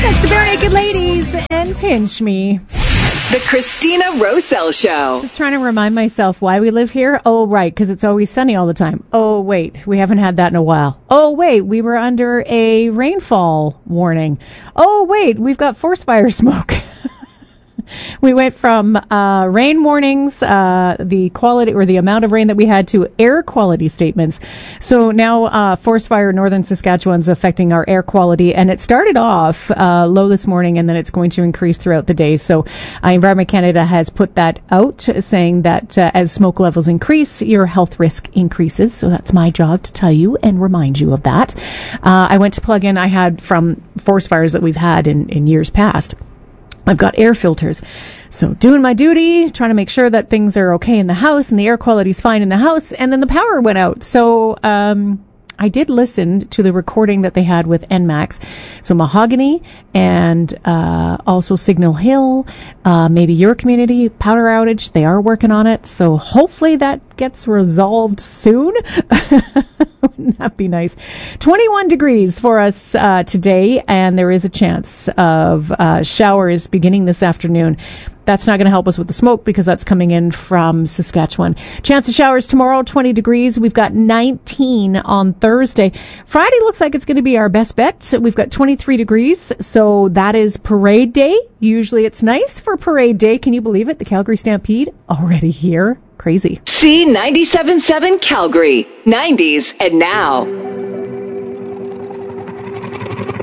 It's the Bare Naked Ladies and Pinch Me. The Christina Roselle Show. Just trying to remind myself why we live here. Oh, right, because it's always sunny all the time. Oh, wait, we haven't had that in a while. Oh, wait, we were under a rainfall warning. Oh, wait, we've got forest fire smoke. We went from rain warnings, the quality or the amount of rain that we had, to air quality statements. So now forest fire in northern Saskatchewan's affecting our air quality, and it started off low this morning, and then it's going to increase throughout the day. So Environment Canada has put that out, saying that as smoke levels increase, your health risk increases. So that's my job to tell you and remind you of that. I went to plug in. I had from forest fires that we've had in years past. I've got air filters. So doing my duty, trying to make sure that things are okay in the house and the air quality is fine in the house. And then the power went out. So I did listen to the recording that they had with NMAX. So Mahogany and also Signal Hill, maybe your community, power outage. They are working on it. So hopefully that gets resolved soon. Wouldn't that be nice? 21 degrees for us today, and there is a chance of showers beginning this afternoon. That's not going to help us with the smoke because that's coming in from Saskatchewan. Chance of showers tomorrow, 20 degrees. We've got 19 on Thursday. Friday looks like it's going to be our best bet. We've got 23 degrees, so that is parade day. Usually it's nice for parade day. Can you believe it? The Calgary Stampede already here. Crazy. C97.7 Calgary, 90s and now.